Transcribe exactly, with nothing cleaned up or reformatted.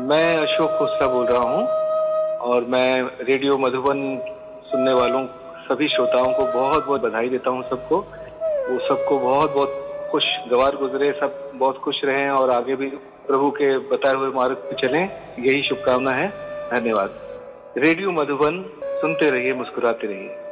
मैं अशोक खोसला बोल रहा हूँ और मैं रेडियो मधुबन सुनने वालों सभी श्रोताओं को बहुत-बहुत बधाई देता हूँ सबको। वो सबको बहुत-बहुत खुशगवार गुज़रे, सब बहुत खुश रहें और आगे भी प्रभु के बताए हुए मार्ग पे चलें, यही शुभकामना है। धन्यवाद। रेडियो मधुबन सुनते रहिए, मुस्कुराते रहिए।